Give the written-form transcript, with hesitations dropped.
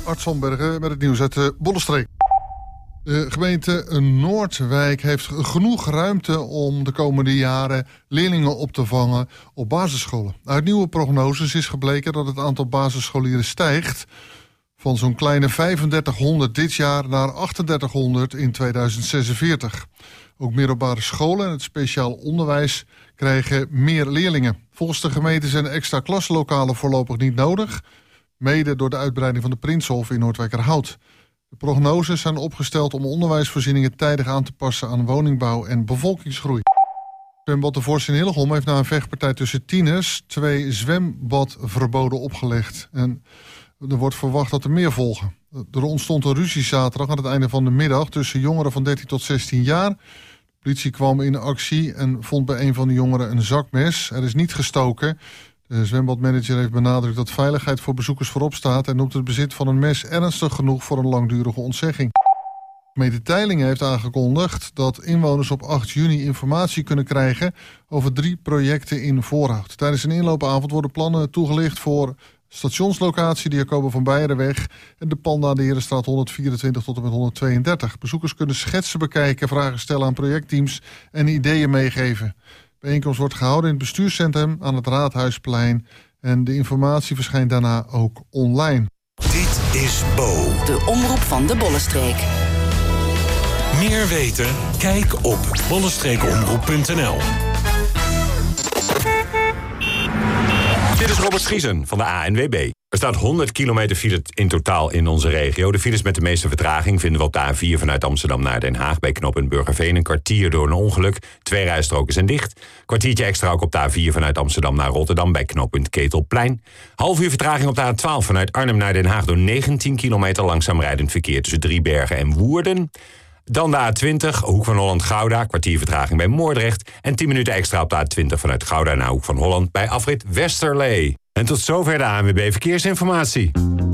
Art Zombergen met het nieuws uit de Bollenstreek. De gemeente Noordwijk heeft genoeg ruimte om de komende jaren leerlingen op te vangen op basisscholen. Uit nieuwe prognoses is gebleken dat het aantal basisscholieren stijgt van zo'n kleine 3500 dit jaar naar 3800 in 2046. Ook middelbare scholen en het speciaal onderwijs krijgen meer leerlingen. Volgens de gemeente zijn extra klaslokalen voorlopig niet nodig, mede door de uitbreiding van de Prinsenhof in Noordwijkerhout. De prognoses zijn opgesteld om onderwijsvoorzieningen tijdig aan te passen aan woningbouw en bevolkingsgroei. Zwembad De Vos in Hillegom heeft na een vechtpartij tussen tieners 2 zwembadverboden opgelegd. En er wordt verwacht dat er meer volgen. Er ontstond een ruzie zaterdag aan het einde van de middag tussen jongeren van 13 tot 16 jaar. De politie kwam in actie en vond bij een van de jongeren een zakmes. Er is niet gestoken. De zwembadmanager heeft benadrukt dat veiligheid voor bezoekers voorop staat en noemt het bezit van een mes ernstig genoeg voor een langdurige ontzegging. Gemeente Teylingen heeft aangekondigd dat inwoners op 8 juni informatie kunnen krijgen over 3 projecten in Voorhout. Tijdens een inloopavond worden plannen toegelicht voor stationslocatie de Jacoba van Beijerenweg en de Panda de Herenstraat 124 tot en met 132. Bezoekers kunnen schetsen bekijken, vragen stellen aan projectteams en ideeën meegeven. De bijeenkomst wordt gehouden in het bestuurscentrum aan het Raadhuisplein en de informatie verschijnt daarna ook online. Dit is Bo, de omroep van de Bollenstreek. Meer weten? Kijk op bollenstreekomroep.nl. Dit is Robert Schiesen van de ANWB. Er staat 100 kilometer file in totaal in onze regio. De files met de meeste vertraging vinden we op de A4 vanuit Amsterdam naar Den Haag bij knooppunt Burgerveen. Een kwartier door een ongeluk. 2 rijstroken zijn dicht. Kwartiertje extra ook op de A4 vanuit Amsterdam naar Rotterdam bij knooppunt Ketelplein. Half uur vertraging op de A12 vanuit Arnhem naar Den Haag door 19 kilometer langzaam rijdend verkeer tussen Driebergen en Woerden. Dan de A20, Hoek van Holland-Gouda, kwartier vertraging bij Moordrecht. En 10 minuten extra op de A20 vanuit Gouda naar Hoek van Holland bij afrit Westerlee. En tot zover de ANWB Verkeersinformatie.